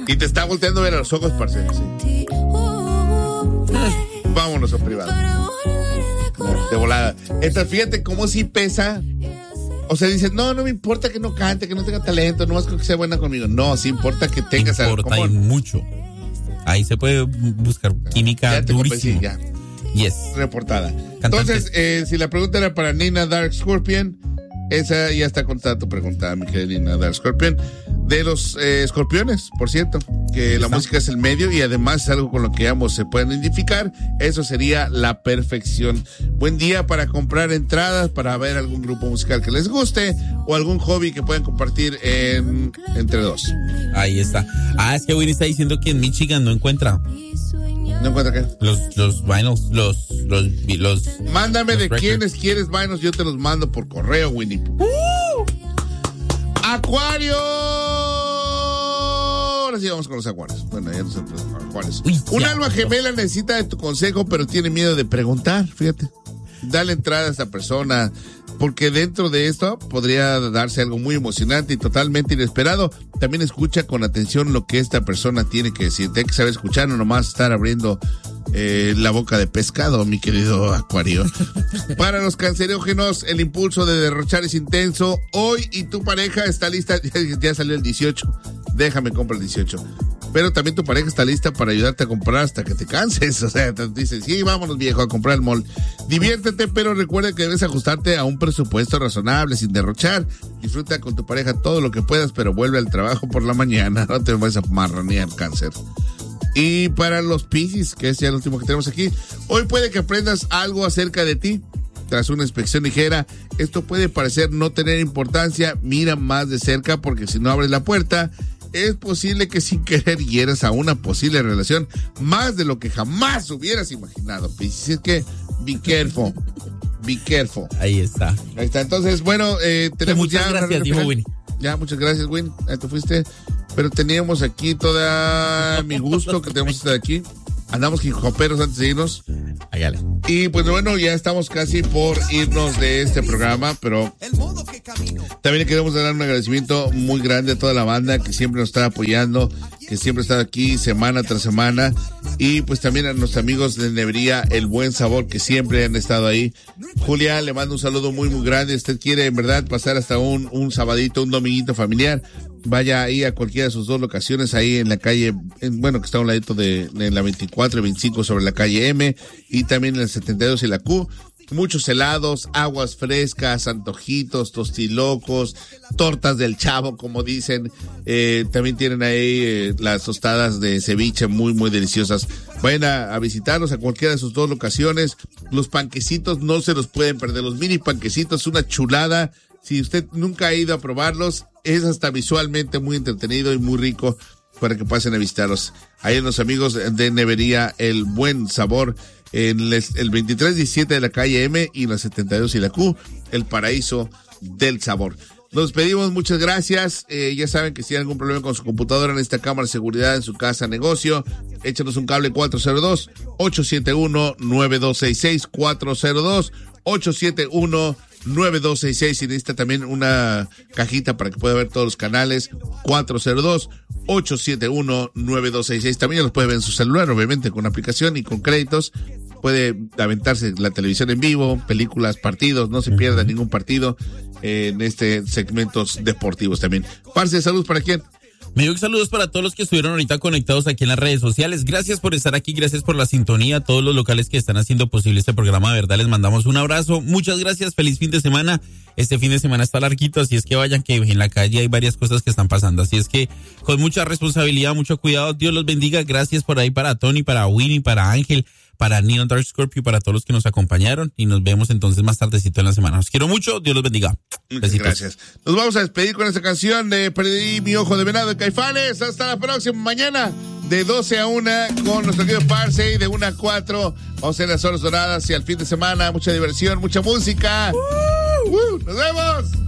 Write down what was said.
Y te está volteando a ver a los ojos, parce. Sí. Vámonos a privado. De volada. Entonces, fíjate cómo sí pesa. O sea, dices, no me importa que no cante, que no tenga talento, no más que sea buena conmigo. No, sí importa que tengas algo. Importa y mucho. Ahí se puede buscar química durísima. Ya. Yes. Reportada. Entonces, si la pregunta era para Nina Dark Scorpion, esa ya está contada tu pregunta, mi querida Nina Dark Scorpion. De los escorpiones, por cierto, que la música es el medio y además es algo con lo que ambos se pueden identificar. Eso sería la perfección. Buen día para comprar entradas para ver algún grupo musical que les guste o algún hobby que puedan compartir entre dos. Ahí está. Es que Winnie está diciendo que en Michigan no encuentra. ¿No encuentra qué? Los vinyls, los Mándame los de records. quiénes quieres vinyls, yo te los mando por correo, Winnie. ¡Acuario! Ahora sí vamos con los acuarios. Bueno, ya no sé los acuarios. Un alma gemela necesita de tu consejo, pero tiene miedo de preguntar, fíjate. Dale entrada a esta persona, porque dentro de esto podría darse algo muy emocionante y totalmente inesperado. También escucha con atención lo que esta persona tiene que decir. Hay que saber escuchar, no nomás estar abriendo la boca de pescado, mi querido Acuario. Para los cancerógenos, el impulso de derrochar es intenso. Hoy y tu pareja está lista. Ya salió el 18. Déjame comprar el 18. Pero también tu pareja está lista para ayudarte a comprar hasta que te canses. O sea, te dicen, sí, vámonos viejo a comprar el mall. Diviértete, pero recuerda que debes ajustarte a un presupuesto razonable sin derrochar. Disfruta con tu pareja todo lo que puedas, pero vuelve al trabajo por la mañana. No te vayas a marranear cáncer. Y para los Piscis, que es ya el último que tenemos aquí, hoy puede que aprendas algo acerca de ti. Tras una inspección ligera, esto puede parecer no tener importancia. Mira más de cerca, porque si no abres la puerta, es posible que sin querer hieras a una posible relación más de lo que jamás hubieras imaginado. Piscis, es que be careful. Be careful. Ahí está. Ahí está. Entonces, bueno, tenemos muchas ya... gracias, dijo Winnie. Ya, muchas gracias, Win. Ahí te fuiste. Pero teníamos aquí toda mi gusto que tenemos estar aquí. Andamos quijoperos antes de irnos. Hágale. Y pues bueno, ya estamos casi por irnos de este programa, pero también le queremos dar un agradecimiento muy grande a toda la banda que siempre nos está apoyando, que siempre está aquí semana tras semana, y pues también a nuestros amigos de Nevería El Buen Sabor, que siempre han estado ahí. Julia, le mando un saludo muy muy grande. Usted quiere en verdad pasar hasta un sabadito, un dominguito familiar, vaya ahí a cualquiera de sus dos locaciones, ahí en la calle, que está a un ladito de la 24 y 25 sobre la calle M, y también en la 72 y la Q. Muchos helados, aguas frescas, antojitos, tostilocos, tortas del Chavo, como dicen. También tienen ahí las tostadas de ceviche muy, muy deliciosas. Vayan a visitarlos a cualquiera de sus dos locaciones. Los panquecitos no se los pueden perder. Los mini panquecitos, una chulada. Si usted nunca ha ido a probarlos, es hasta visualmente muy entretenido y muy rico para que pasen a visitarlos. Ahí los amigos de Nevería El Buen Sabor, en el 2317 de la calle M y la 72 y la Q, el paraíso del sabor. Nos pedimos, muchas gracias. Ya saben que si hay algún problema con su computadora, en esta cámara de seguridad en su casa, negocio, échanos un cable 402-871-9266, 402-871-9266, y necesita también una cajita para que pueda ver todos los canales, 402-871-9266. También los puede ver en su celular, obviamente, con aplicación y con créditos. Puede aventarse la televisión en vivo, películas, partidos, no se pierda ningún partido en segmentos deportivos también. Parce, saludos para quién. Me dio saludos para todos los que estuvieron ahorita conectados aquí en las redes sociales. Gracias por estar aquí, gracias por la sintonía, todos los locales que están haciendo posible este programa, de verdad les mandamos un abrazo. Muchas gracias, feliz fin de semana. Este fin de semana está larguito, así es que vayan, que en la calle hay varias cosas que están pasando, así es que con mucha responsabilidad, mucho cuidado, Dios los bendiga. Gracias por ahí para Tony, para Winnie, para Ángel, para Neon Dark Scorpio, para todos los que nos acompañaron, y nos vemos entonces más tardecito en la semana. Los quiero mucho, Dios los bendiga. Muchas gracias. Nos vamos a despedir con esta canción de Perdí mi ojo de venado de Caifanes. Hasta la próxima mañana, de 12 a 1, con nuestro querido Parse, de 1 a 4. Vamos a hacer las horas doradas y al fin de semana, mucha diversión, mucha música. ¡Nos vemos!